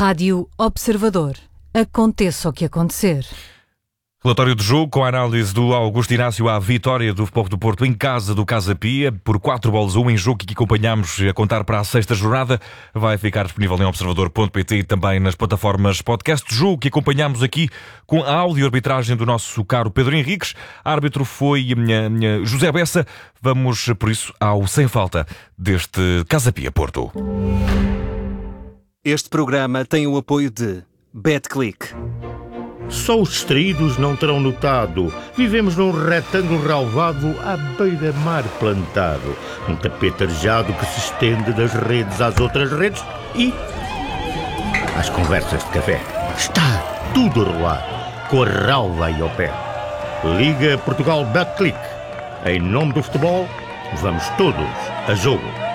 Rádio Observador. Aconteça o que acontecer. Relatório de jogo com a análise do Augusto Inácio à vitória do Futebol do Porto em casa do Casa Pia por 4-1 em jogo que acompanhamos a contar para a sexta jornada. Vai ficar disponível em observador.pt e também nas plataformas podcast. Jogo que acompanhamos aqui com a áudio-arbitragem do nosso caro Pedro Henriques. Árbitro foi José Bessa. Vamos, por isso, ao Sem Falta deste Casa Pia Porto. Este programa tem o apoio de BetClick. Só os distraídos não terão notado. Vivemos num retângulo relvado à beira-mar plantado. Um tapete arejado que se estende das redes às outras redes e às conversas de café. Está tudo a rolar, com a relva aí ao pé. Liga Portugal BetClick. Em nome do futebol, vamos todos a jogo.